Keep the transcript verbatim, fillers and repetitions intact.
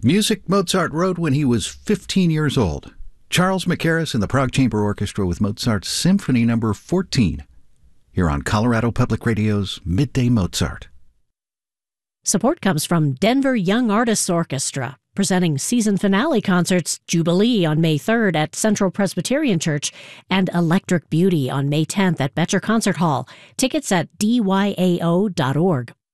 Music Mozart wrote when he was fifteen years old. Charles Mackerras and the Prague Chamber Orchestra with Mozart's Symphony Number fourteen. Here on Colorado Public Radio's Midday Mozart. Support comes from Denver Young Artists Orchestra, presenting season finale concerts Jubilee on May third at Central Presbyterian Church and Electric Beauty on May tenth at Betcher Concert Hall. Tickets at D Y A O dot org.